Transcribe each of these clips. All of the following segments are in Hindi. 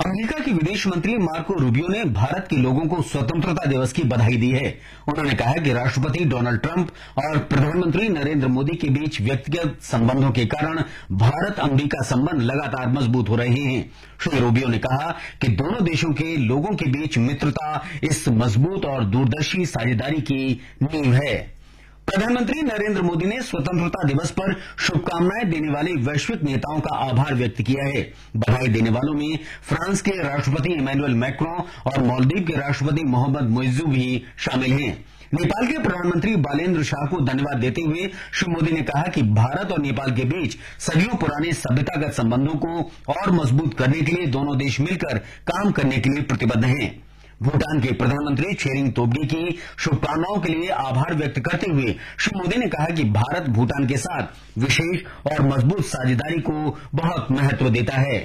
अमेरिका के विदेश मंत्री मार्को रूबियो ने भारत के लोगों को स्वतंत्रता दिवस की बधाई दी है। उन्होंने कहा कि राष्ट्रपति डोनाल्ड ट्रंप और प्रधानमंत्री नरेंद्र मोदी के बीच व्यक्तिगत संबंधों के कारण भारत अमेरिका संबंध लगातार मजबूत हो रहे हैं। श्री रूबियो ने कहा कि दोनों देशों के लोगों के बीच मित्रता इस मजबूत और दूरदर्शी साझेदारी की नींव है। प्रधानमंत्री नरेंद्र मोदी ने स्वतंत्रता दिवस पर शुभकामनाएं देने वाले वैश्विक नेताओं का आभार व्यक्त किया है। बधाई देने वालों में फ्रांस के राष्ट्रपति इमैनुअल मैक्रों और मालदीव के राष्ट्रपति मोहम्मद मुइज्जू भी शामिल हैं। नेपाल के प्रधानमंत्री बालेन्द्र शाह को धन्यवाद देते हुए श्री मोदी ने कहा कि भारत और नेपाल के बीच सदियों पुराने सभ्यतागत संबंधों को और मजबूत करने के लिए दोनों देश मिलकर काम करने के लिए प्रतिबद्ध हैं। भूटान के प्रधानमंत्री छेरिंग तोब्गे की शुभकामनाओं के लिए आभार व्यक्त करते हुए श्री मोदी ने कहा कि भारत भूटान के साथ विशेष और मजबूत साझेदारी को बहुत महत्व देता है।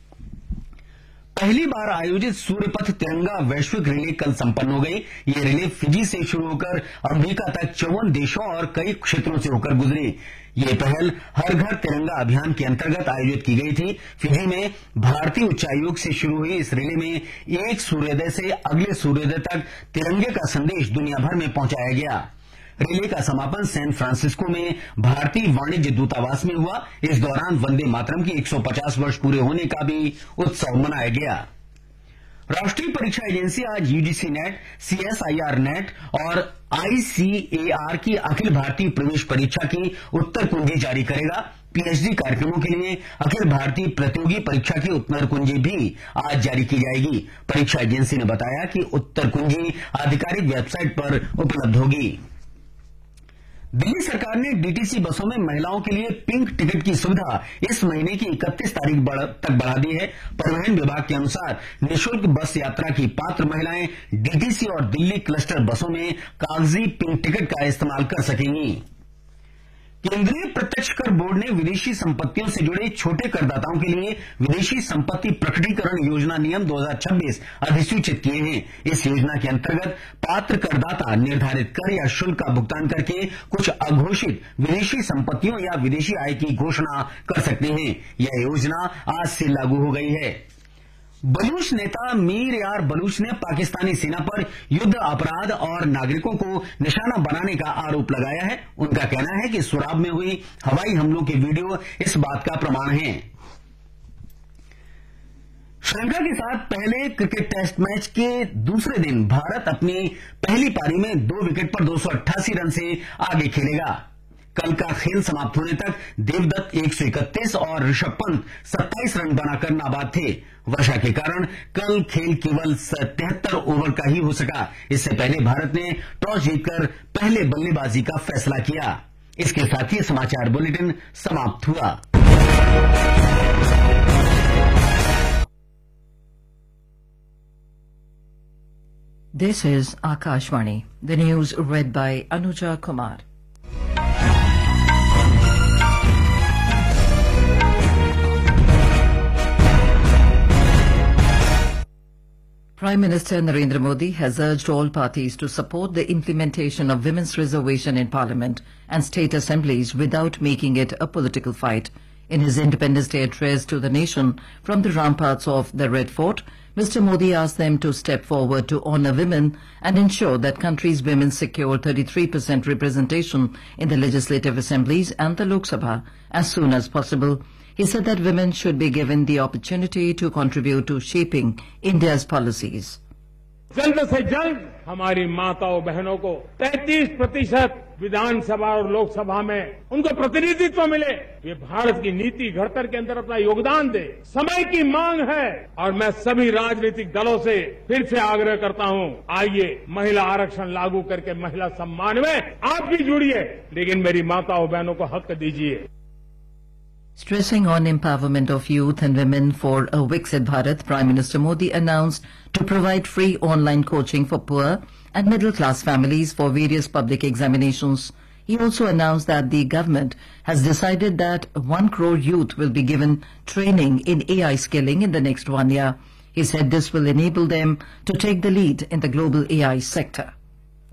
पहली बार आयोजित सूर्यपथ तिरंगा वैश्विक रिले कल संपन्न हो गई। ये रिले फिजी से शुरू होकर अमेरिका तक 54 देशों और कई क्षेत्रों से होकर गुजरी। ये पहल हर घर तिरंगा अभियान के अंतर्गत आयोजित की गई थी। फिजी में भारतीय उच्चायोग से शुरू हुई इस रिले में एक सूर्योदय से अगले सूर्योदय तक तिरंगे का संदेश दुनिया भर में पहुंचाया गया। रिले का समापन सैन फ्रांसिस्को में भारतीय वाणिज्य दूतावास में हुआ। इस दौरान वंदे मातरम के 150 वर्ष पूरे होने का भी उत्सव मनाया गया। राष्ट्रीय परीक्षा एजेंसी आज यूजीसी नेट, सीएसआईआर नेट और आईसीएआर की अखिल भारतीय प्रवेश परीक्षा की उत्तर कुंजी जारी करेगा। पीएचडी कार्यक्रमों के लिए अखिल भारतीय प्रतियोगी परीक्षा की उत्तर कुंजी भी आज जारी की जाएगी। परीक्षा एजेंसी ने बताया कि उत्तर कुंजी आधिकारिक वेबसाइट पर उपलब्ध होगी। दिल्ली सरकार ने डीटीसी बसों में महिलाओं के लिए पिंक टिकट की सुविधा इस महीने की 31 तारीख तक बढ़ा दी है। परिवहन विभाग के अनुसार निःशुल्क बस यात्रा की पात्र महिलाएं डीटीसी और दिल्ली क्लस्टर बसों में कागजी पिंक टिकट का इस्तेमाल कर सकेंगी। केंद्रीय प्रत्यक्ष कर बोर्ड ने विदेशी संपत्तियों से जुड़े छोटे करदाताओं के लिए विदेशी संपत्ति प्रकटीकरण योजना नियम 2026 अधिसूचित किए हैं। इस योजना के अंतर्गत पात्र करदाता निर्धारित कर या शुल्क का भुगतान करके कुछ अघोषित विदेशी संपत्तियों या विदेशी आय की घोषणा कर सकते हैं। यह योजना आज से लागू हो गई है। बलूच नेता मीर यार बलूच ने पाकिस्तानी सेना पर युद्ध अपराध और नागरिकों को निशाना बनाने का आरोप लगाया है। उनका कहना है कि सुराब में हुई हवाई हमलों के वीडियो इस बात का प्रमाण हैं। श्रीलंका के साथ पहले क्रिकेट टेस्ट मैच के दूसरे दिन भारत अपनी पहली पारी में 2 विकेट पर 288 रन से आगे खेलेगा। कल का खेल समाप्त होने तक देवदत्त 131 और ऋषभ पंत 27 रन बनाकर नाबाद थे। वर्षा के कारण कल खेल केवल 73 ओवर का ही हो सका। इससे पहले भारत ने टॉस जीतकर पहले बल्लेबाजी का फैसला किया। इसके साथ ही समाचार बुलेटिन समाप्त हुआ। This is Akashvani. The news read by Anuja Kumar. Prime Minister Narendra Modi has urged all parties to support the implementation of women's reservation in Parliament and state assemblies without making it a political fight. In his Independence Day address to the nation from the ramparts of the Red Fort, Mr. Modi asked them to step forward to honour women and ensure that country's women secure 33% representation in the legislative assemblies and the Lok Sabha as soon as possible. He said that women should be given the opportunity to contribute to shaping India's policies. जल्द से जल्द हमारी माताओं बहनों को 33% विधानसभा और लोकसभा में उनको प्रतिनिधित्व मिले। ये भारत की नीति घड़तर के अंदर अपना योगदान दे। समय की मांग है और मैं सभी राजनीतिक दलों से फिर से आग्रह करता हूं, आइए महिला आरक्षण लागू करके महिला सम्मान में आप भी जुड़िए, लेकिन मेरी माताओं बहनों को हक दीजिए। Stressing on empowerment of youth and women for a Viksit Bharat, Prime Minister Modi announced to provide free online coaching for poor and middle-class families for various public examinations. He also announced that the government has decided that 1 crore youth will be given training in AI skilling in the next 1 year. He said this will enable them to take the lead in the global AI sector.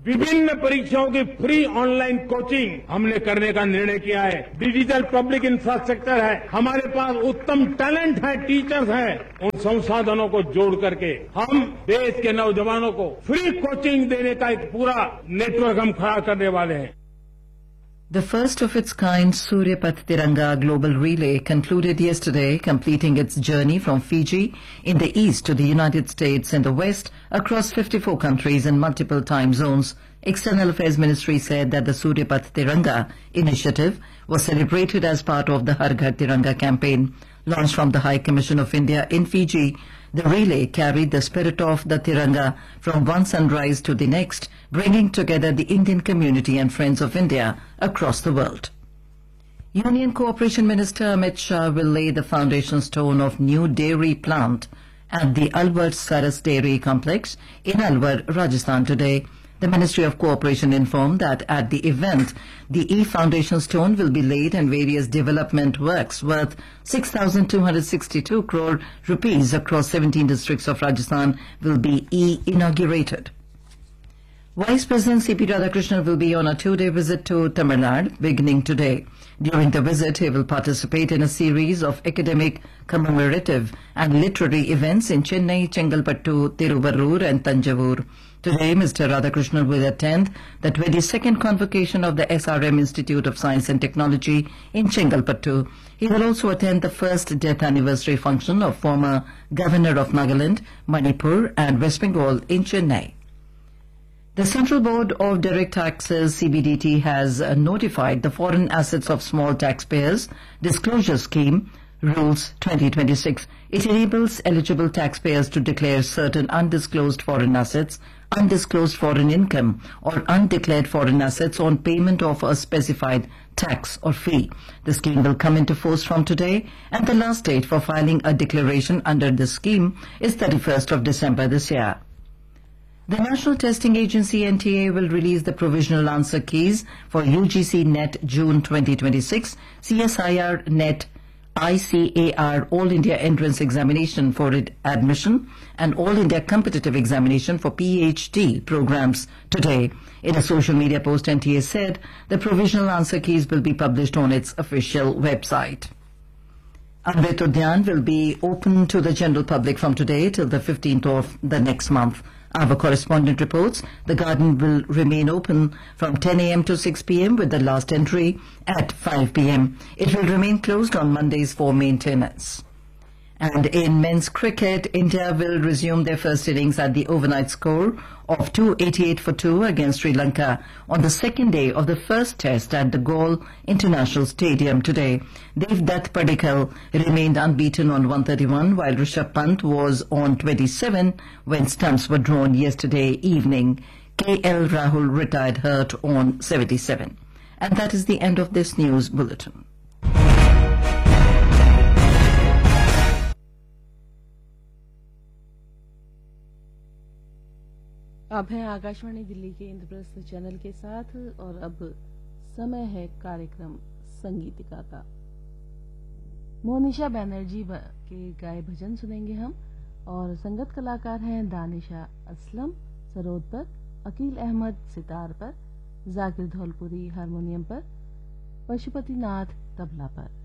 विभिन्न परीक्षाओं की फ्री ऑनलाइन कोचिंग हमने करने का निर्णय किया है। डिजिटल पब्लिक इंफ्रास्ट्रक्चर है, हमारे पास उत्तम टैलेंट है, टीचर्स हैं। उन संसाधनों को जोड़ करके हम देश के नौजवानों को फ्री कोचिंग देने का एक पूरा नेटवर्क हम खड़ा करने वाले हैं। The first of its kind Surya Path Tiranga Global Relay concluded yesterday, completing its journey from Fiji in the east to the United States in the west across 54 countries and multiple time zones. External Affairs Ministry said that the Surya Path Tiranga initiative was celebrated as part of the Har Ghar Tiranga campaign. Launched from the High Commission of India in Fiji, the relay carried the spirit of the Tiranga from one sunrise to the next, bringing together the Indian community and friends of India across the world. Union Cooperation Minister Amit Shah will lay the foundation stone of new dairy plant at the Alwar Saras Dairy Complex in Alwar, Rajasthan today. The Ministry of Cooperation informed that at the event, the E-Foundation Stone will be laid and various development works worth 6,262 crore rupees across 17 districts of Rajasthan will be inaugurated. Vice President C.P. Radhakrishnan will be on a two-day visit to Tamil Nadu beginning today. During the visit, he will participate in a series of academic, commemorative and literary events in Chennai, Chengalpattu, Tiruvarur and Tanjavur. Today, Mr. Radhakrishnan will attend the 22nd convocation of the SRM Institute of Science and Technology in Chengalpattu. He will also attend the first death anniversary function of former Governor of Nagaland, Manipur and West Bengal in Chennai. The Central Board of Direct Taxes, CBDT, has notified the Foreign Assets of Small Taxpayers Disclosure Scheme Rules 2026. It enables eligible taxpayers to declare certain undisclosed foreign assets, undisclosed foreign income, or undeclared foreign assets on payment of a specified tax or fee. The scheme will come into force from today, and the last date for filing a declaration under this scheme is 31st of December this year. The National Testing Agency NTA will release the provisional answer keys for UGC NET June 2026, CSIR NET ICAR All India Entrance Examination for admission and All India Competitive Examination for PhD programs today. In a social media post, NTA said the provisional answer keys will be published on its official website. Amrit Udyan will be open to the general public from today till the 15th of the next month. Our correspondent reports the garden will remain open from 10 a.m. to 6 p.m. with the last entry at 5 p.m. It will remain closed on Mondays for maintenance. And in men's cricket, India will resume their first innings at the overnight score of 288 for 2 against Sri Lanka on the second day of the first test at the Galle International Stadium today. Devdutt Padikkal remained unbeaten on 131 while Rishabh Pant was on 27 when stumps were drawn yesterday evening. KL Rahul retired hurt on 77. And that is the end of this news bulletin. अब है आकाशवाणी दिल्ली के इंद्रप्रस्थ चैनल के साथ और अब समय है कार्यक्रम संगीतिका का। मोनिशा बैनर्जी के गाए भजन सुनेंगे हम और संगत कलाकार हैं दानिशा असलम सरोद पर, अकील अहमद सितार पर, जाकिर धौलपुरी हारमोनियम पर, पशुपति नाथ तबला पर।